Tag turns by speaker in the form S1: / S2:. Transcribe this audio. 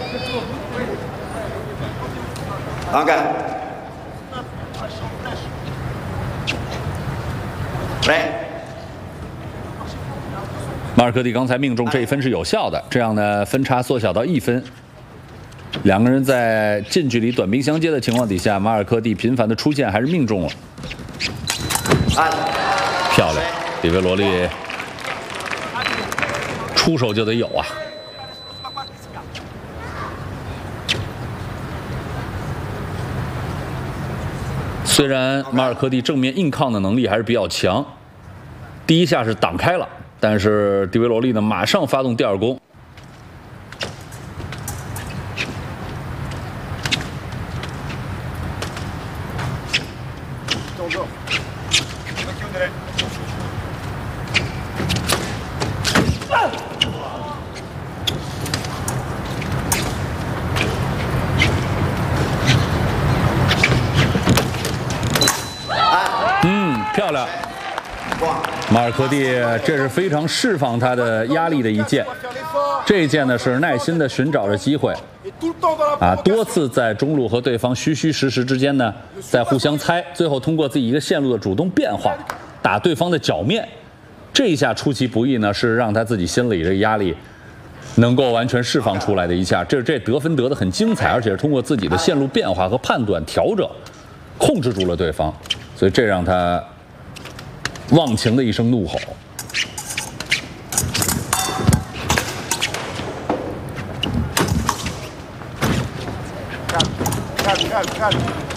S1: 挡杆。来。
S2: 马尔科蒂刚才命中这一分是有效的，这样呢分差缩小到1分。两个人在近距离短兵相接的情况底下，马尔科蒂频繁的出现还是命中了。漂亮，里维罗利出手就得有啊。虽然马尔科蒂正面硬抗的能力还是比较强，第一下是挡开了。 但是迪维罗利呢，马上发动第二攻。漂亮。 马尔科蒂，这是非常释放他的压力的一剑。这一剑呢是耐心的寻找着机会，多次在中路和对方虚虚实实之间呢在互相猜，最后通过自己一个线路的主动变化，打对方的脚面。这一下出其不意呢，是让他自己心里这个压力能够完全释放出来的一下。这得分得的很精彩，而且是通过自己的线路变化和判断调整，控制住了对方，所以这让他。 忘情的一声怒吼。
S3: 看。